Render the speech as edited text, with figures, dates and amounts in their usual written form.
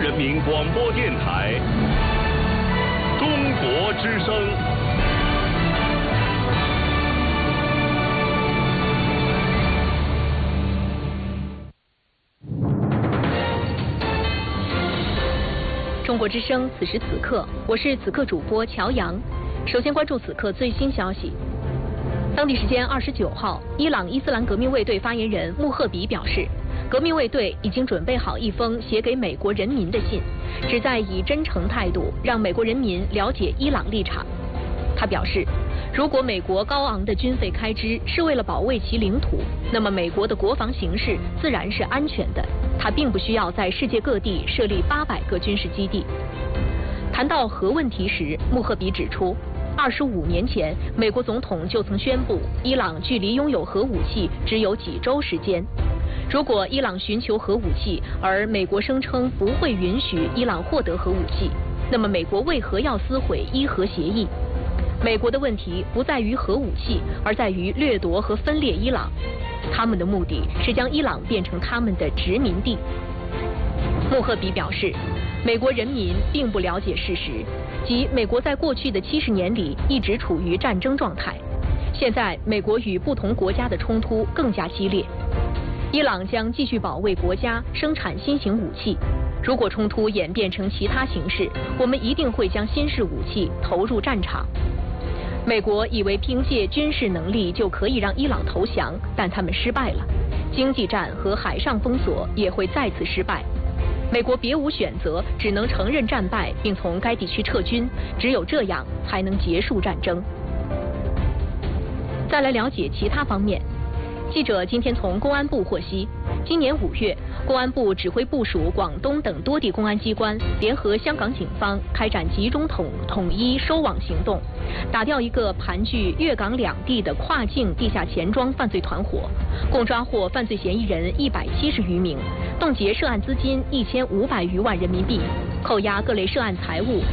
人民广播电台中国之声。 中国之声，此时此刻，我是此刻主播乔阳。首先关注此刻最新消息。当地时间29号，伊朗伊斯兰革命卫队发言人穆赫比表示，革命卫队已经准备好一封写给美国人民的信，旨在以真诚态度让美国人民了解伊朗立场。他表示，如果美国高昂的军费开支是为了保卫其领土，那么美国的国防形势自然是安全的，它并不需要在世界各地设立800个军事基地。谈到核问题时，穆赫比指出，25年前，美国总统就曾宣布，伊朗距离拥有核武器只有几周时间。如果伊朗寻求核武器，而美国声称不会允许伊朗获得核武器，那么美国为何要撕毁伊核协议？美国的问题不在于核武器，而在于掠夺和分裂伊朗。他们的目的是将伊朗变成他们的殖民地。穆赫比表示，美国人民并不了解事实，即美国在过去的70年里一直处于战争状态。现在，美国与不同国家的冲突更加激烈。伊朗将继续保卫国家，生产新型武器。如果冲突演变成其他形式，我们一定会将新式武器投入战场。美国以为凭借军事能力就可以让伊朗投降，但他们失败了。经济战和海上封锁也会再次失败。美国别无选择，只能承认战败并从该地区撤军，只有这样才能结束战争。再来了解其他方面。记者今天从公安部获悉，今年5月，公安部指挥部署广东等多地公安机关联合香港警方开展集中统一收网行动，打掉一个盘踞粤港两地的跨境地下钱庄犯罪团伙，共抓获犯罪嫌疑人170余名，冻结涉案资金1500余万人民币，扣押各类涉案财物